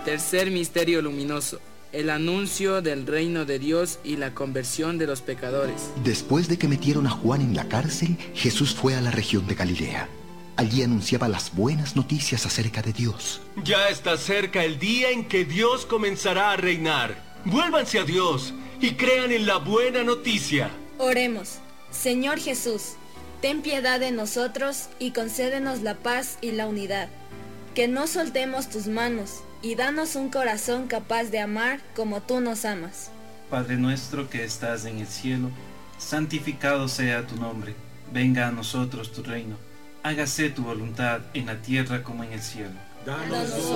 Tercer misterio luminoso: el anuncio del reino de Dios y la conversión de los pecadores. Después de que metieron a Juan en la cárcel, Jesús fue a la región de Galilea. Allí anunciaba las buenas noticias acerca de Dios. Ya está cerca el día en que Dios comenzará a reinar. Vuélvanse a Dios y crean en la buena noticia. Oremos. Señor Jesús, ten piedad de nosotros y concédenos la paz y la unidad. Que no soltemos tus manos y danos un corazón capaz de amar como tú nos amas. Padre nuestro que estás en el cielo, santificado sea tu nombre. Venga a nosotros tu reino. Hágase tu voluntad en la tierra como en el cielo. Danos